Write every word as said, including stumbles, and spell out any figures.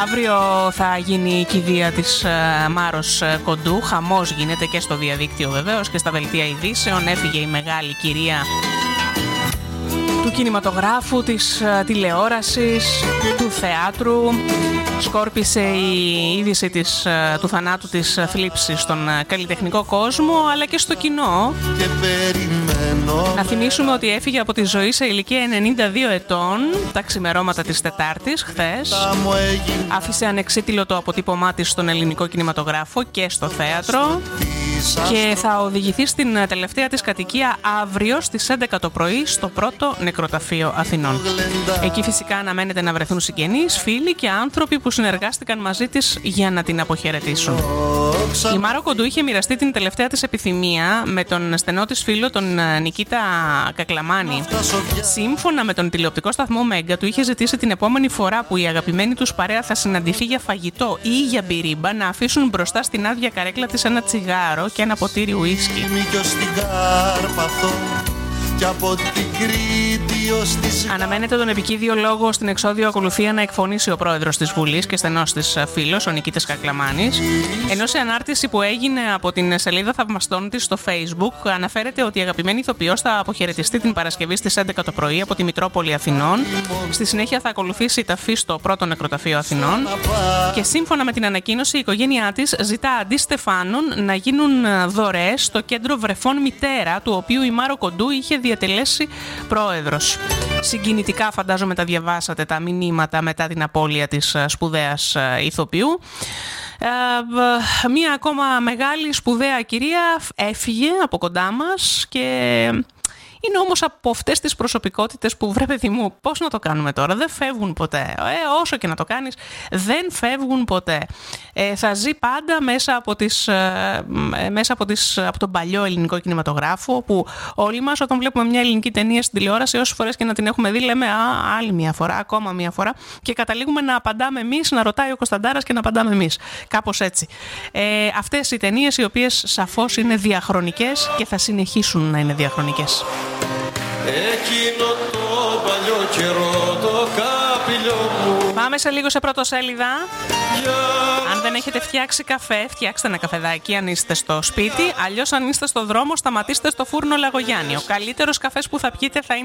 Αύριο θα γίνει η κηδεία της Μάρος Κοντού. Χαμός γίνεται και στο διαδίκτυο βεβαίως και στα δελτία ειδήσεων. Έφυγε η μεγάλη κυρία του κινηματογράφου, της τηλεόρασης, του θεάτρου. Σκόρπισε η είδηση της, του θανάτου της θλίψης στον καλλιτεχνικό κόσμο αλλά και στο κοινό. Και να θυμίσουμε ότι έφυγε από τη ζωή σε ηλικία ενενήντα δύο ετών τα ξημερώματα της Τετάρτης, χθες. Άφησε ανεξίτηλο το αποτύπωμά της στον ελληνικό κινηματογράφο και στο θέατρο και θα οδηγηθεί στην τελευταία της κατοικία αύριο στις έντεκα το πρωί στο πρώτο νεκροταφείο Αθηνών. Εκεί φυσικά αναμένεται να βρεθούν συγγενείς, φίλοι και άνθρωποι που συνεργάστηκαν μαζί της για να την αποχαιρετήσουν. Η Μάρο Κοντού είχε μοιραστεί την τελευταία της επιθυμία με τον στενό της φίλο τον Νικήτα Κακλαμάνη. Σύμφωνα με τον τηλεοπτικό σταθμό Μέγκα, του είχε ζητήσει την επόμενη φορά που η αγαπημένη τους παρέα θα συναντηθεί για φαγητό ή για μπυρίμπα να αφήσουν μπροστά στην άδεια καρέκλα της ένα τσιγάρο και ένα ποτήρι ουίσκι. Αναμένεται τον επικίδιο λόγο στην εξώδιο ακολουθία να εκφωνήσει ο πρόεδρος της Βουλής και στενός της φίλος, ο Νικήτας Κακλαμάνης. Ενώ σε ανάρτηση που έγινε από την σελίδα θαυμαστών της στο Facebook, αναφέρεται ότι η αγαπημένη ηθοποιός θα αποχαιρετιστεί την Παρασκευή στις έντεκα το πρωί από τη Μητρόπολη Αθηνών. Στη συνέχεια θα ακολουθήσει η ταφή στο πρώτο νεκροταφείο Αθηνών. Και σύμφωνα με την ανακοίνωση, η οικογένειά της ζητά αντί στεφάνων να γίνουν δωρεές στο κέντρο βρεφών Μητέρα, του οποίου η Μάρο Κοντού είχε διατελέσει πρόεδρος. Συγκινητικά φαντάζομαι τα διαβάσατε τα μηνύματα μετά την απώλεια της σπουδαίας ηθοποιού. Ε, μία ακόμα μεγάλη σπουδαία κυρία έφυγε από κοντά μας και είναι όμως από αυτές τις προσωπικότητες που, βρε παιδί μου, πώς να το κάνουμε τώρα, δεν φεύγουν ποτέ. Ε, όσο και να το κάνεις, δεν φεύγουν ποτέ. Ε, θα ζει πάντα μέσα από, τις, ε, μέσα από, τις, από τον παλιό ελληνικό κινηματογράφο, όπου όλοι μας όταν βλέπουμε μια ελληνική ταινία στην τηλεόραση, όσες φορές και να την έχουμε δει, λέμε α, άλλη μια φορά, ακόμα μια φορά, και καταλήγουμε να απαντάμε εμείς, να ρωτάει ο Κωνσταντάρας και να απαντάμε εμείς. Κάπως έτσι. Ε, αυτές οι ταινίες, οι οποίες σαφώς είναι διαχρονικές και θα συνεχίσουν να είναι διαχρονικές. Εκείνο το παλιό καιρό, το κάπηλιο μου. Πάμε σε λίγο σε πρωτοσέλιδα. Yeah. Αν δεν έχετε φτιάξει καφέ, φτιάξτε ένα καφεδάκι αν είστε στο σπίτι. Αλλιώς αν είστε στο δρόμο, σταματήστε στο φούρνο Λαγογιάννη. Ο καλύτερος καφές που θα πιείτε θα είναι